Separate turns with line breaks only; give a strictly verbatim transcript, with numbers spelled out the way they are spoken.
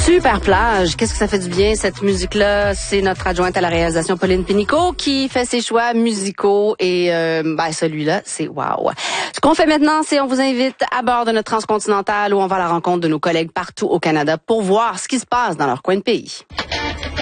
Super plage, qu'est-ce que ça fait du bien cette musique-là. C'est notre adjointe à la réalisation Pauline Pénicaud qui fait ses choix musicaux et euh, ben celui-là, c'est wow. Ce qu'on fait maintenant, c'est on vous invite à bord de notre transcontinentale où on va à la rencontre de nos collègues partout au Canada pour voir ce qui se passe dans leur coin de pays.